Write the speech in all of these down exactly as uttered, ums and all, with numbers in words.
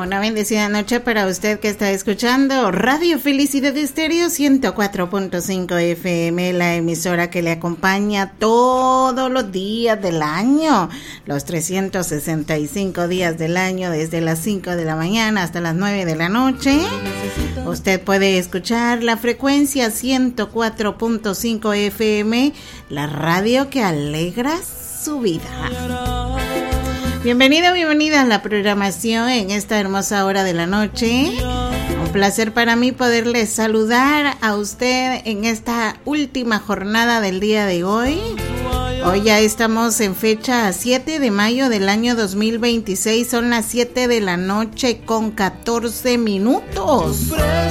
Una bendecida noche para usted que está escuchando Radio Felicidad Estéreo ciento cuatro punto cinco F M, la emisora que le acompaña todos los días del año, los trescientos sesenta y cinco días del año, desde las cinco de la mañana hasta las nueve de la noche. Usted puede escuchar la frecuencia ciento cuatro punto cinco F M, la radio que alegra su vida. Bienvenido, bienvenida a la programación en esta hermosa hora de la noche. Un placer para mí poderle saludar a usted en esta última jornada del día de hoy. Hoy ya estamos en fecha siete de mayo del año dos mil veintiséis. Son las siete de la noche con catorce minutos.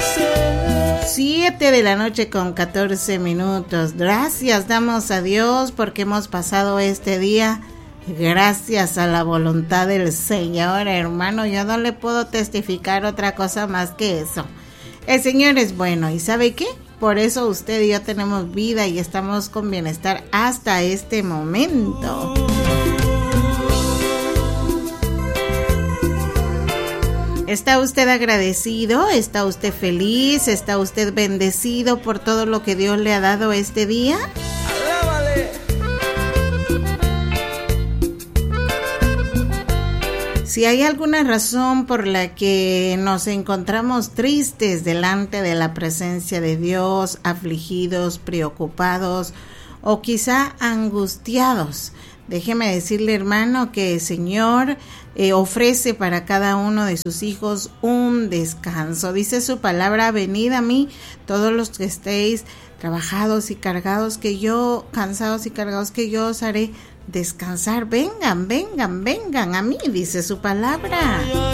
siete de la noche con catorce minutos. Gracias damos a Dios porque hemos pasado este día gracias a la voluntad del Señor, hermano. Yo no le puedo testificar otra cosa más que eso. El Señor es bueno, ¿y sabe qué? Por eso usted y yo tenemos vida y estamos con bienestar hasta este momento. ¿Está usted agradecido? ¿Está usted feliz? ¿Está usted bendecido por todo lo que Dios le ha dado este día? Si hay alguna razón por la que nos encontramos tristes delante de la presencia de Dios, afligidos, preocupados o quizá angustiados, déjeme decirle, hermano, que el Señor eh, ofrece para cada uno de sus hijos un descanso. Dice su palabra: venid a mí todos los que estéis trabajados y cargados, que yo, cansados y cargados, que yo os haré descansar. Vengan, vengan, vengan a mí, dice su palabra.